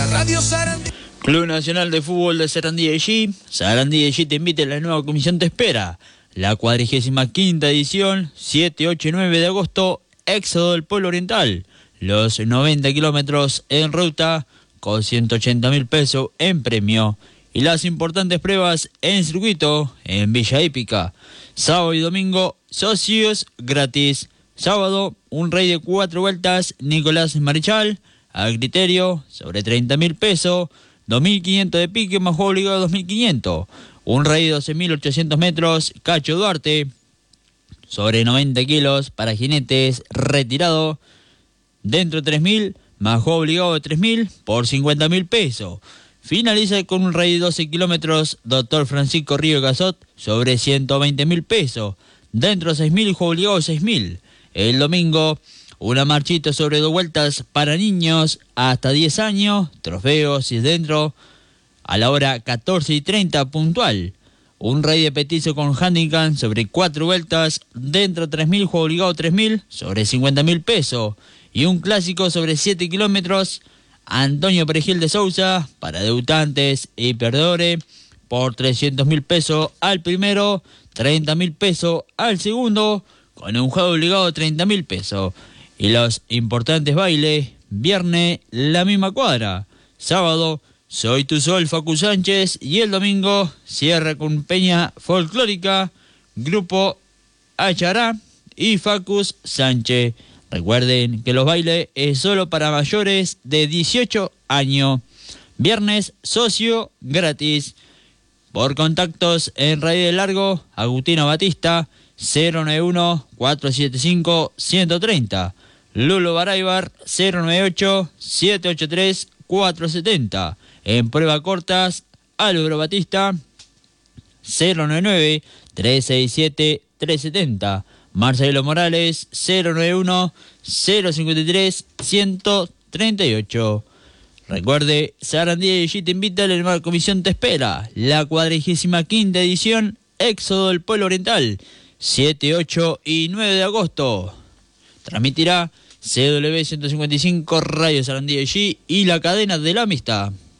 Radio Sarandí. Club Nacional de Fútbol de Sarandí de G. Sarandí de G te invita, la nueva comisión te espera. La 45ª edición, 7, 8 y 9 de agosto, éxodo del Pueblo Oriental. Los 90 kilómetros en ruta, con 180.000 pesos en premio. Y las importantes pruebas en circuito, en Villa Hípica. Sábado y domingo, socios gratis. Sábado, un rey de 4 vueltas, Nicolás Marichal, a criterio, sobre 30.000 pesos. 2.500 de pique, más juego obligado 2.500. Un rey de 12.800 metros, Cacho Duarte, sobre 90 kilos, para jinetes retirado. Dentro 3.000, más juego obligado de 3.000, por 50.000 pesos. Finaliza con un rey de 12 kilómetros, Dr. Francisco Río Casot, sobre 120.000 pesos. Dentro 6.000, juego obligado 6.000. El domingo, una marchita sobre 2 vueltas para niños hasta 10 años, trofeos y dentro, a la hora 14:30 puntual. Un rey de petizo con handicap sobre 4 vueltas, dentro 3.000, juego obligado 3.000, sobre 50.000 pesos. Y un clásico sobre 7 kilómetros, Antonio Perejil de Sousa, para debutantes y perdedores, por 300.000 pesos al primero, 30.000 pesos al segundo, con un juego obligado de 30.000 pesos. Y los importantes bailes, viernes, la misma cuadra. Sábado, Soy tu Sol, Facu Sánchez. Y el domingo, cierra con Peña Folclórica, Grupo Achará y Facus Sánchez. Recuerden que los bailes es solo para mayores de 18 años. Viernes, socio gratis. Por contactos en Radio del Largo, Agustino Batista, 091-475-130. Lulo Baraybar, 098-783-470. En prueba cortas, Álvaro Batista, 099-367-370. Marcelo Morales, 091-053-138. Recuerde, Sarandí de G te invita, la nueva comisión te espera. La 45ª edición, éxodo del Pueblo Oriental, 7, 8 y 9 de agosto. Transmitirá CW 155 Radio Sarandí de G y la cadena de la amistad.